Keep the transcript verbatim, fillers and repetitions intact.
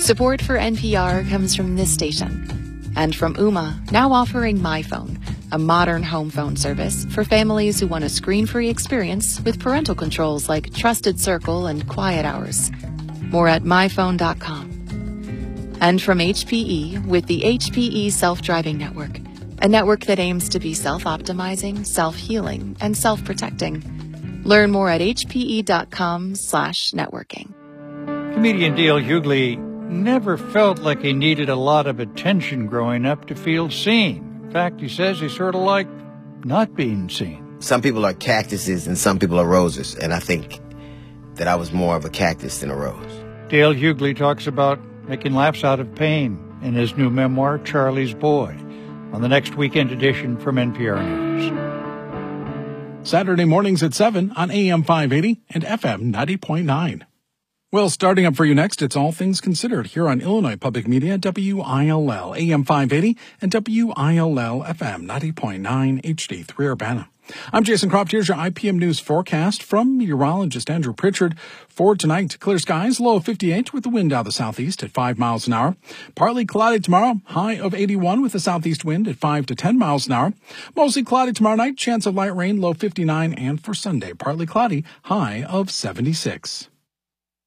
Support for N P R comes from this station and from Ooma, now offering MyPhone, a modern home phone service for families who want a screen-free experience with parental controls like Trusted Circle and Quiet Hours. More at my phone dot com. And from H P E with the H P E Self-Driving Network, a network that aims to be self-optimizing, self-healing, and self-protecting. Learn more at h p e dot com slash networking. Comedian Dale Hughley never felt like he needed a lot of attention growing up to feel seen. In fact, he says he sort of liked not being seen. Some people are cactuses and some people are roses, and I think that I was more of a cactus than a rose. Dale Hughley talks about making laughs out of pain in his new memoir, Charlie's Boy, on the next weekend edition from N P R News. Saturday mornings at seven on A M five eighty and F M ninety point nine. Well, starting up for you next, it's All Things Considered here on Illinois Public Media, W I L L, A M five eighty, and W I L L F M ninety point nine H D three Urbana. I'm Jason Croft. Here's your I P M News forecast from meteorologist Andrew Pritchard. For tonight, clear skies, low of fifty-eight with the wind out of the southeast at five miles an hour. Partly cloudy tomorrow, high of eighty-one with the southeast wind at five to ten miles an hour. Mostly cloudy tomorrow night, chance of light rain, low fifty-nine. And for Sunday, partly cloudy, high of seventy-six.